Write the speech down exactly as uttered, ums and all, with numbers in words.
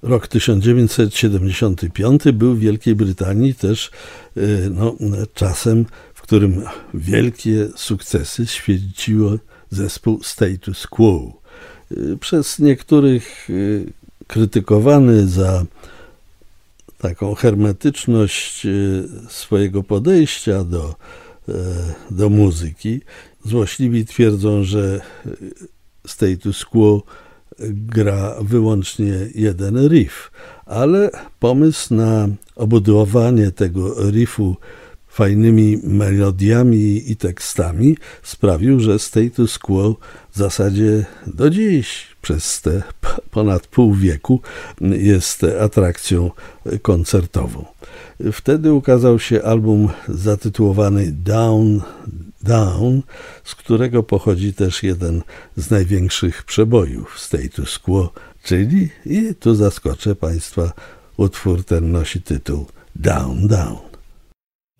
Rok tysiąc dziewięćset siedemdziesiąty piąty był w Wielkiej Brytanii też no, czasem, w którym wielkie sukcesy święciło zespół Status Quo. Przez niektórych krytykowany za taką hermetyczność swojego podejścia do, do muzyki. Złośliwi twierdzą, że Status Quo gra wyłącznie jeden riff, ale pomysł na obudowanie tego riffu fajnymi melodiami i tekstami sprawił, że Status Quo w zasadzie do dziś, przez te ponad pół wieku, jest atrakcją koncertową. Wtedy ukazał się album zatytułowany Down, Down, z którego pochodzi też jeden z największych przebojów Status Quo, czyli, i tu zaskoczę Państwa, utwór ten nosi tytuł Down, Down.